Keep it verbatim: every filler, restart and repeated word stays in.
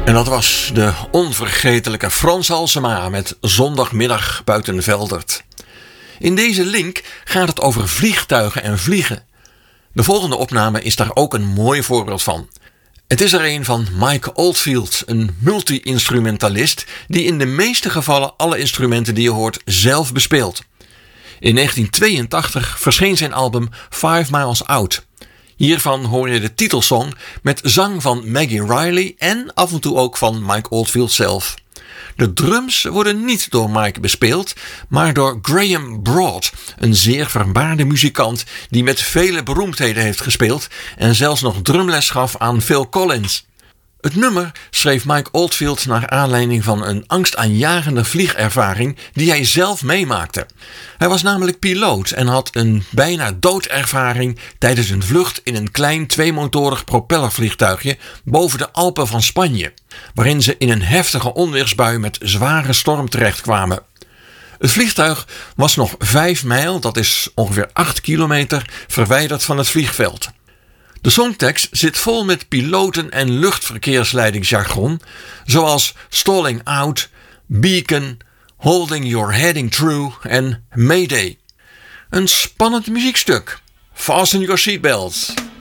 En dat was de onvergetelijke Frans Halsema met Zondagmiddag buiten Veldert. In deze link gaat het over vliegtuigen en vliegen. De volgende opname is daar ook een mooi voorbeeld van. Het is er een van Mike Oldfield, een multi-instrumentalist die in de meeste gevallen alle instrumenten die je hoort zelf bespeelt. In negentien tweeëntachtig verscheen zijn album Five Miles Out. Hiervan hoor je de titelsong met zang van Maggie Riley en af en toe ook van Mike Oldfield zelf. De drums worden niet door Mike bespeeld, maar door Graham Broad, een zeer vermaarde muzikant die met vele beroemdheden heeft gespeeld en zelfs nog drumles gaf aan Phil Collins. Het nummer schreef Mike Oldfield naar aanleiding van een angstaanjagende vliegervaring die hij zelf meemaakte. Hij was namelijk piloot en had een bijna doodervaring tijdens een vlucht in een klein tweemotorig propellervliegtuigje boven de Alpen van Spanje, waarin ze in een heftige onweersbui met zware storm terechtkwamen. Het vliegtuig was nog vijf mijl, dat is ongeveer acht kilometer, verwijderd van het vliegveld. De songtekst zit vol met piloten- en luchtverkeersleidingsjargon, zoals stalling out, beacon, holding your heading true en mayday. Een spannend muziekstuk. Fasten your seatbelts.